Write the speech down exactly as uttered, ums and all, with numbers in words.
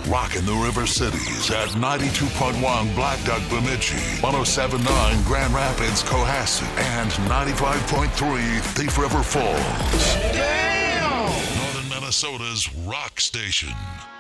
rocking the River Cities at ninety-two point one Black Duck Bemidji, one oh seven point nine Grand Rapids Cohasset, and ninety-five point three Thief River Falls. Damn! Northern Minnesota's rock station.